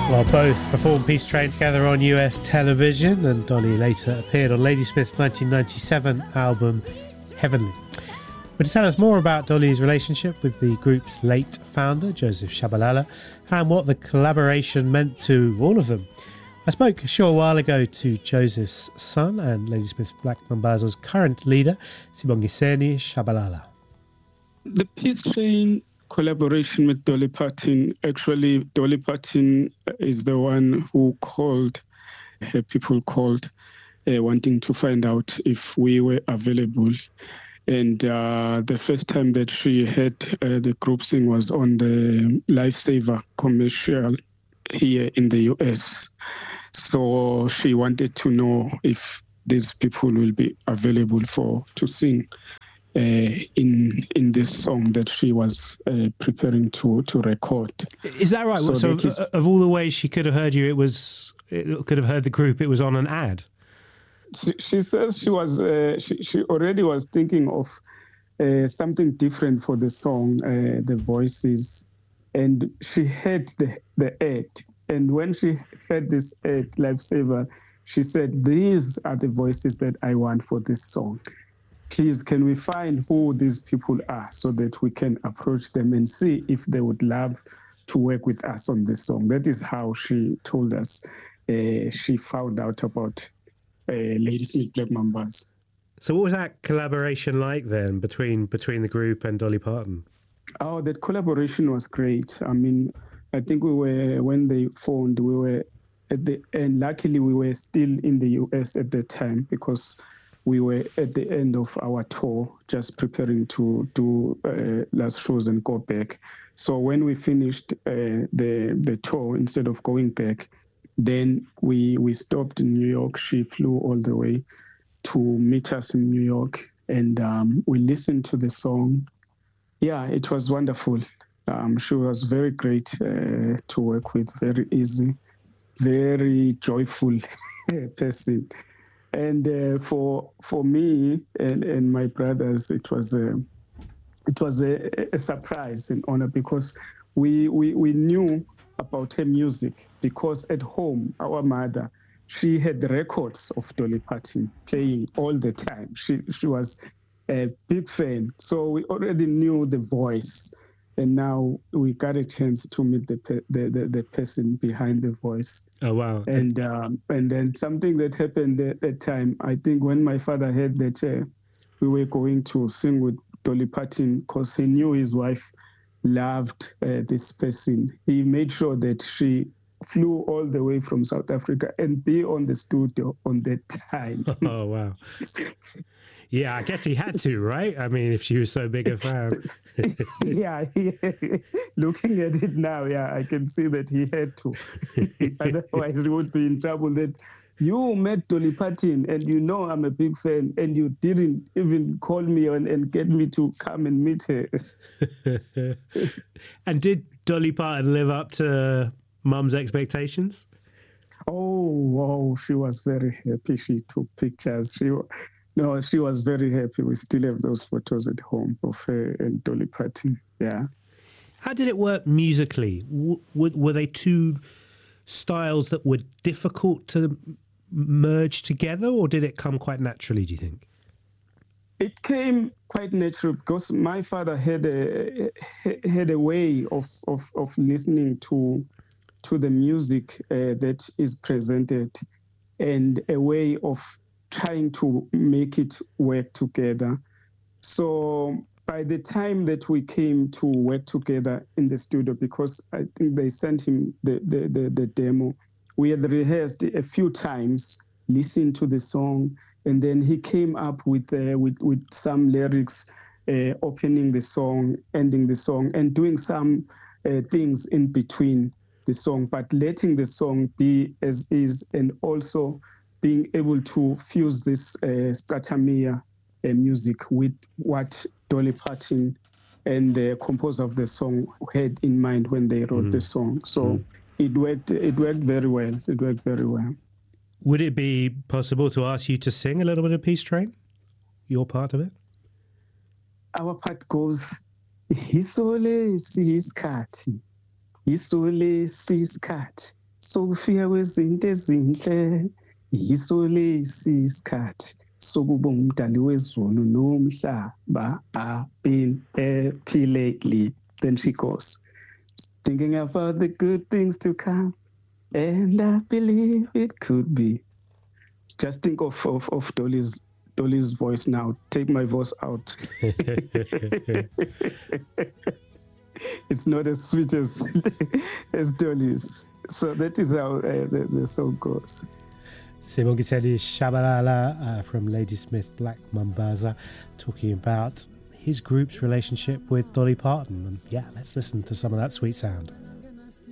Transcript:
Well, both performed Peace Train together on US television, and Dolly later appeared on Ladysmith's 1997 album Heavenly. But to tell us more about Dolly's relationship with the group's late founder, Joseph Shabalala, and what the collaboration meant to all of them, I spoke a short while ago to Joseph's son and Ladysmith Black Mambazo's current leader, Sibongiseni Shabalala. The Peace Train collaboration with Dolly Parton, actually Dolly Parton is the one who called, her people called, wanting to find out if we were available. And the first time that she heard the group sing was on the Lifesaver commercial here in the US. So she wanted to know if these people will be available to sing in this song that she was preparing to record. Is that right? So of all the ways she could have heard you, could have heard the group, it was on an ad? She says she was she already was thinking of something different for the song, the voices, and she heard the ad. And when she heard this ad, Lifesaver, she said, "These are the voices that I want for this song. Please, can we find who these people are so that we can approach them and see if they would love to work with us on this song?" That is how she told us she found out about Ladysmith Black Mambazo. So what was that collaboration like then between the group and Dolly Parton? Oh, that collaboration was great. I mean, I think when they phoned, we were at the end. Luckily, we were still in the US at that time because we were at the end of our tour, just preparing to do last shows and go back. So when we finished the tour, instead of going back, then we stopped in New York. She flew all the way to meet us in New York, and we listened to the song. Yeah, it was wonderful. She was very great to work with, very easy, very joyful person. And for me and my brothers, it was a surprise and honor because we knew about her music because at home, our mother, she had records of Dolly Parton playing all the time. She was a big fan, so we already knew the voice. And now we got a chance to meet the person behind the voice. Oh, wow. And then something that happened at that time, I think when my father heard that we were going to sing with Dolly Parton, because he knew his wife loved this person, he made sure that she flew all the way from South Africa and be on the studio on that time. Oh, wow. Yeah, I guess he had to, right? I mean, if she was so big a fan. Yeah, looking at it now, yeah, I can see that he had to. Otherwise, he would be in trouble. That you met Dolly Parton and you know I'm a big fan and you didn't even call me and get me to come and meet her. And did Dolly Parton live up to Mum's expectations? Oh, she was very happy. She took pictures. She was very happy. We still have those photos at home of her and Dolly Parton. Yeah. How did it work musically? Were they two styles that were difficult to merge together, or did it come quite naturally, do you think? It came quite natural because my father had a way of listening to the music that is presented, and a way of trying to make it work together. So by the time that we came to work together in the studio, because I think they sent him the demo, we had rehearsed a few times, listened to the song, and then he came up with some lyrics, opening the song, ending the song, and doing some things in between the song, but letting the song be as is, and also being able to fuse this Stratamia music with what Dolly Parton and the composer of the song had in mind when they wrote the song. So it worked very well. It worked very well. Would it be possible to ask you to sing a little bit of Peace Train? Your part of it? Our part goes, Isole siskati, Isole siskati, sokufika kwezinto ezinhle yiso lesi isikhathi sokubonga umdali wezulu nomhlaba ephileli. Then she goes, thinking about the good things to come, and I believe it could be. Just think of Dolly's voice now. Take my voice out. It's not as sweet as Dolly's. So that is how the song goes. Sibongiseni Shabalala from Ladysmith Black Mambaza, talking about his group's relationship with Dolly Parton. And yeah, let's listen to some of that sweet sound.